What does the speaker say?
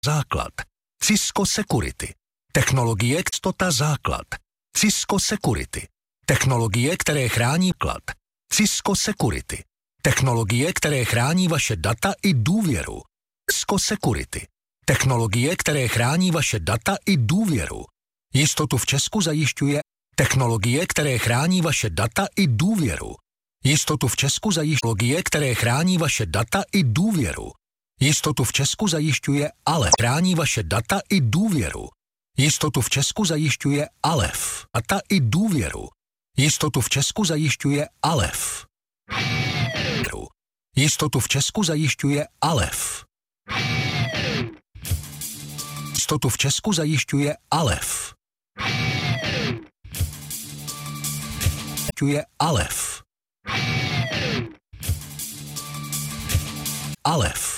základ. Cisco Security. Technologie jistota základ. Cisco Security. Technologie, které chrání klad. Cisco Security. Technologie, které chrání vaše data i důvěru. Cisco Security. Technologie, které chrání vaše data i důvěru. Jistotu v Česku zajišťuje technologie, které chrání vaše data i důvěru. Jistotu v Česku zajišťuje, které chrání vaše data i důvěru. Jistotu v Česku zajišťuje ale chrání vaše data i důvěru. Jistotu v Česku zajišťuje Alef. Data i důvěru. Jistotu v Česku zajišťuje Alef. Jistotu v Česku zajišťuje Alef. Jistotu v Česku zajišťuje Alef. Alef. Alef.